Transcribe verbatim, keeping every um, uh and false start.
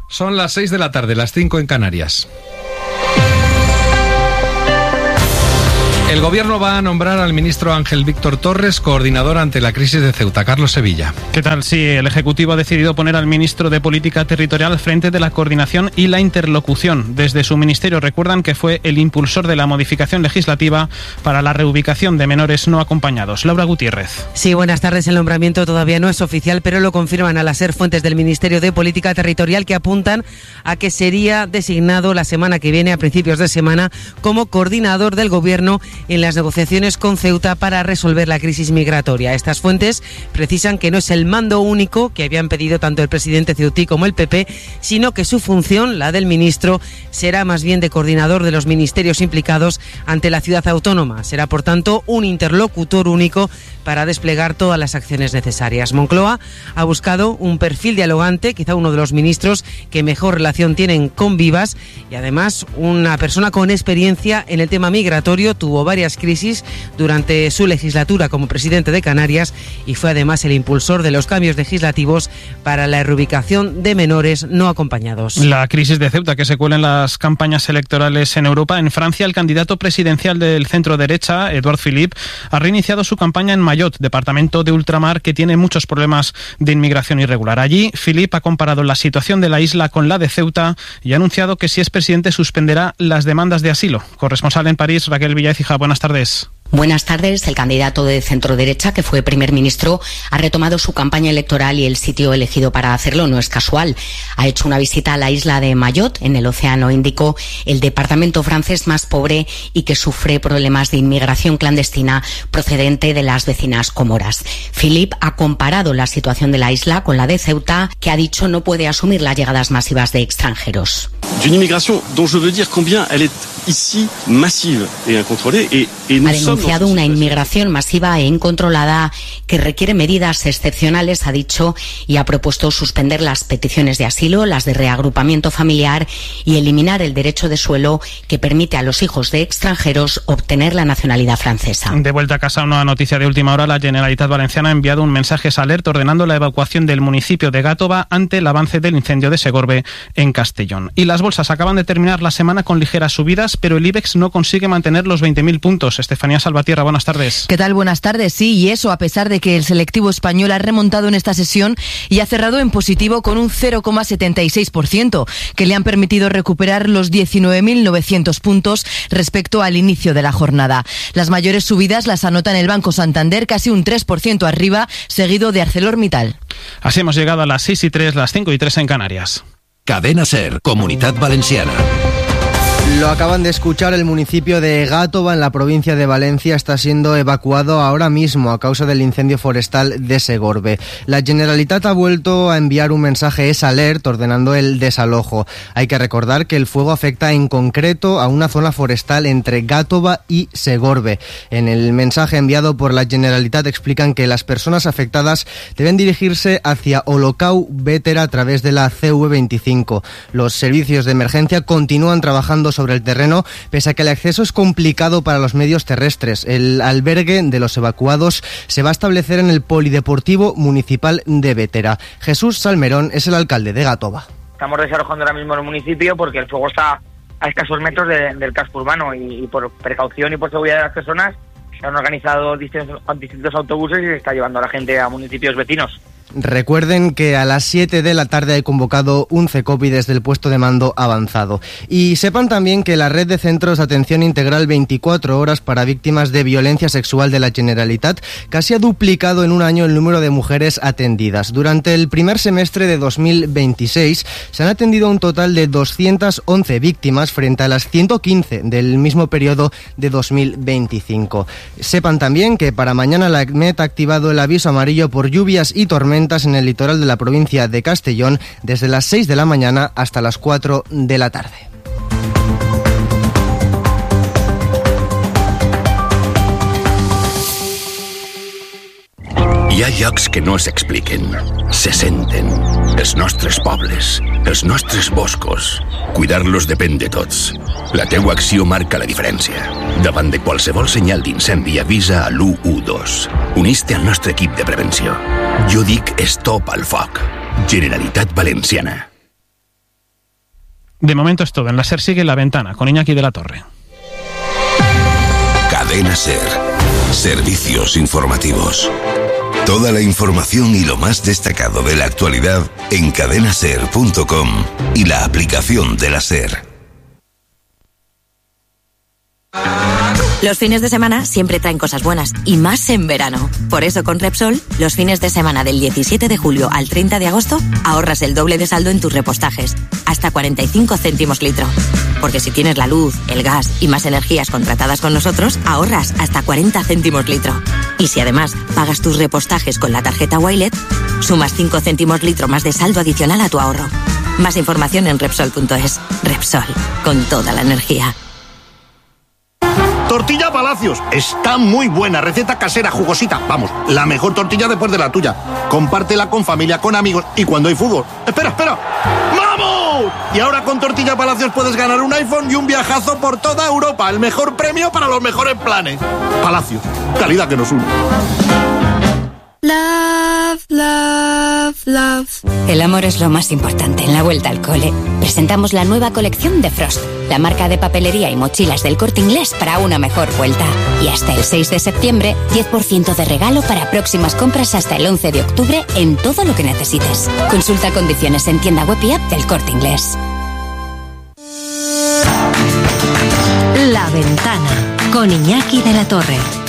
Son las seis de la tarde, las cinco en Canarias. El Gobierno va a nombrar al ministro Ángel Víctor Torres coordinador ante la crisis de Ceuta. Carlos Sevilla. ¿Qué tal? Sí, el Ejecutivo ha decidido poner al ministro de Política Territorial al frente de la coordinación y la interlocución. Desde su ministerio recuerdan que fue el impulsor de la modificación legislativa para la reubicación de menores no acompañados. Laura Gutiérrez. Sí, buenas tardes. El nombramiento todavía no es oficial, pero lo confirman al ser fuentes del Ministerio de Política Territorial que apuntan a que sería designado la semana que viene, a principios de semana, como coordinador del Gobierno en las negociaciones con Ceuta para resolver la crisis migratoria. Estas fuentes precisan que no es el mando único que habían pedido tanto el presidente ceutí como el P P, sino que su función, la del ministro, será más bien de coordinador de los ministerios implicados ante la ciudad autónoma. Será, por tanto, un interlocutor único para desplegar todas las acciones necesarias. Moncloa ha buscado un perfil dialogante, quizá uno de los ministros que mejor relación tienen con Vivas, y además una persona con experiencia en el tema migratorio. Tuvo varias crisis durante su legislatura como presidente de Canarias y fue además el impulsor de los cambios legislativos para la reubicación de menores no acompañados. La crisis de Ceuta que se cuela en las campañas electorales en Europa. En Francia, el candidato presidencial del centro derecha, Edouard Philippe, ha reiniciado su campaña en Mayotte, departamento de ultramar que tiene muchos problemas de inmigración irregular. Allí, Philippe ha comparado la situación de la isla con la de Ceuta y ha anunciado que si es presidente suspenderá las demandas de asilo. Corresponsal en París, Raquel Villaécija, buenas tardes. Buenas tardes. El candidato de centro-derecha, que fue primer ministro, ha retomado su campaña electoral y el sitio elegido para hacerlo no es casual. Ha hecho una visita a la isla de Mayotte, en el Océano Índico, el departamento francés más pobre y que sufre problemas de inmigración clandestina procedente de las vecinas Comoras. Philippe ha comparado la situación de la isla con la de Ceuta, que ha dicho no puede asumir las llegadas masivas de extranjeros. D'une inmigración dont je veux dire combien elle est ici massive et incontrôlée et, et nous sommes denunciado una inmigración masiva e incontrolada que requiere medidas excepcionales, ha dicho, y ha propuesto suspender las peticiones de asilo, las de reagrupamiento familiar y eliminar el derecho de suelo que permite a los hijos de extranjeros obtener la nacionalidad francesa. De vuelta a casa, una noticia de última hora. La Generalitat Valenciana ha enviado un mensaje alerta ordenando la evacuación del municipio de Gàtova ante el avance del incendio de Segorbe en Castellón. Y las bolsas acaban de terminar la semana con ligeras subidas, pero el IBEX no consigue mantener los veinte mil puntos. Estefanía Salvatierra, buenas tardes. ¿Qué tal? Buenas tardes. Sí, y eso a pesar de que el selectivo español ha remontado en esta sesión y ha cerrado en positivo con un cero coma setenta y seis por ciento, que le han permitido recuperar los diecinueve mil novecientos puntos respecto al inicio de la jornada. Las mayores subidas las anota en el Banco Santander, casi un tres por ciento arriba, seguido de ArcelorMittal. Así hemos llegado a las seis y tres, las cinco y tres en Canarias. Cadena SER, Comunidad Valenciana. Lo acaban de escuchar, el municipio de Gàtova, en la provincia de Valencia, está siendo evacuado ahora mismo a causa del incendio forestal de Segorbe. La Generalitat ha vuelto a enviar un mensaje es alert ordenando el desalojo. Hay que recordar que el fuego afecta en concreto a una zona forestal entre Gàtova y Segorbe. En el mensaje enviado por la Generalitat explican que las personas afectadas deben dirigirse hacia Olocau Bétera a través de la C V veinticinco. Los servicios de emergencia continúan trabajando sobre el terreno, pese a que el acceso es complicado para los medios terrestres. El albergue de los evacuados se va a establecer en el Polideportivo Municipal de Bétera. Jesús Salmerón es el alcalde de Gàtova. Estamos desalojando ahora mismo el municipio porque el fuego está a escasos metros de, del casco urbano y, y por precaución y por seguridad de las personas se han organizado distintos, distintos autobuses y se está llevando a la gente a municipios vecinos. Recuerden que a las siete de la tarde hay convocado un CECOPI desde el puesto de mando avanzado. Y sepan también que la red de centros de atención integral veinticuatro horas para víctimas de violencia sexual de la Generalitat casi ha duplicado en un año el número de mujeres atendidas. Durante el primer semestre de dos mil veintiséis se han atendido un total de doscientas once víctimas frente a las ciento quince del mismo periodo de dos mil veinticinco. Sepan también que para mañana la ECMET ha activado el aviso amarillo por lluvias y tormentas en el litoral de la provincia de Castellón desde las seis de la mañana hasta las cuatro de la tarde. Hi ha llocs que no s'expliquen, se senten. Els nostres pobles, els nostres boscos. Cuidar-los depèn de tots. La teua acció marca la diferència. Davant de qualsevol senyal d'incendi, avisa a l'u u dos. Unís-te al nostre equip de prevenció. Jo dic stop al foc. Generalitat Valenciana. De momento es todo. En la SER sigue La Ventana, con Iñaki de la Torre. Cadena SER. Servicios informativos. Toda la información y lo más destacado de la actualidad en cadena ser punto com y la aplicación de la SER. Los fines de semana siempre traen cosas buenas, y más en verano. Por eso con Repsol, los fines de semana del diecisiete de julio al treinta de agosto, ahorras el doble de saldo en tus repostajes, hasta cuarenta y cinco céntimos litro. Porque si tienes la luz, el gas y más energías contratadas con nosotros, ahorras hasta cuarenta céntimos litro. Y si además pagas tus repostajes con la tarjeta Wilet, sumas cinco céntimos litro más de saldo adicional a tu ahorro. Más información en Repsol punto es. Repsol, con toda la energía. Tortilla Palacios, está muy buena, receta casera, jugosita, vamos, la mejor tortilla después de la tuya. Compártela con familia, con amigos y cuando hay fútbol. ¡Espera, espera! ¡Vamos! Y ahora con Tortilla Palacios puedes ganar un iPhone y un viajazo por toda Europa, el mejor premio para los mejores planes. Palacios, calidad que nos une. Love, love, love. El amor es lo más importante en la vuelta al cole. Presentamos la nueva colección de Frost, la marca de papelería y mochilas del Corte Inglés para una mejor vuelta. Y hasta el seis de septiembre, diez por ciento de regalo para próximas compras hasta el once de octubre en todo lo que necesites. Consulta condiciones en tienda web y app del Corte Inglés. La Ventana, con Iñaki de la Torre.